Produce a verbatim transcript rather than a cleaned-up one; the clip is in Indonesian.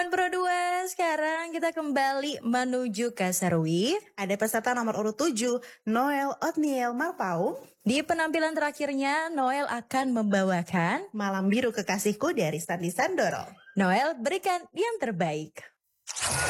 Pro dua, sekarang kita kembali menuju ke Serwi. Ada peserta nomor urut tujuh, Noel Otniel Marpau. Di penampilan terakhirnya, Noel akan membawakan Malam Biru Kekasihku dari Sandi Sandoro. Noel, berikan yang terbaik.